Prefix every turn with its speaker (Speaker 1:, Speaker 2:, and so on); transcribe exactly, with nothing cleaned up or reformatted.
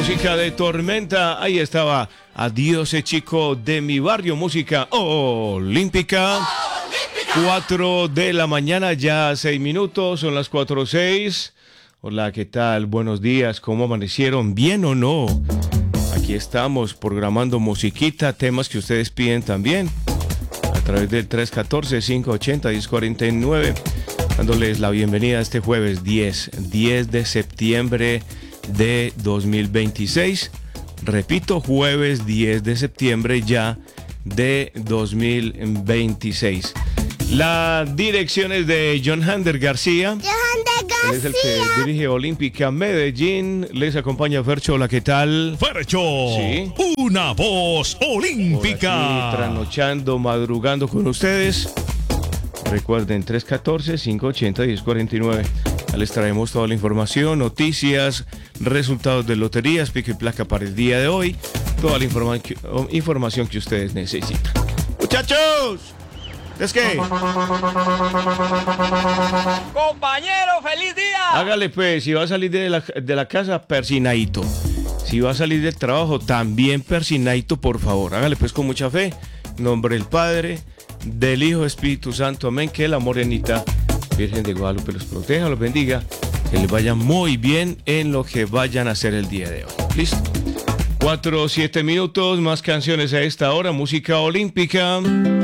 Speaker 1: Música de Tormenta, ahí estaba Adiós, eh, chico de mi barrio, música olímpica. Cuatro de la mañana, ya seis minutos, son las cuatro o seis. Hola, ¿qué tal? Buenos días, ¿cómo amanecieron? ¿Bien o no? Aquí estamos programando musiquita, temas que ustedes piden también, a través del tres uno cuatro, cinco ocho cero, uno cero cuatro nueve, dándoles la bienvenida a este jueves diez de septiembre de dos mil veintiséis. Repito, jueves diez de septiembre ya de dos mil veintiséis. La dirección es de John Hander García.
Speaker 2: John Hander García.
Speaker 1: Él es el que dirige Olímpica Medellín. Les acompaña Fercho. Hola, ¿qué tal?
Speaker 3: Fercho,
Speaker 1: sí,
Speaker 3: una voz olímpica.
Speaker 1: Por aquí, trasnochando, madrugando con ustedes. Recuerden, tres uno cuatro, cinco ocho cero, uno cero cuatro nueve. Ya les traemos toda la información, noticias, resultados de loterías, pico y placa para el día de hoy. Toda la informa- información que ustedes necesitan. ¡Muchachos! ¿Es que?
Speaker 4: Compañero, feliz día.
Speaker 1: Hágale pues, si va a salir de la, de la casa, persinadito. Si va a salir del trabajo, también persinadito, por favor. Hágale pues con mucha fe. En nombre del Padre, del Hijo, Espíritu Santo, amén. Que la morenita Virgen de Guadalupe los proteja, los bendiga. Que les vaya muy bien en lo que vayan a hacer el día de hoy. ¿Listo? Cuatro o siete minutos, más canciones a esta hora, música olímpica.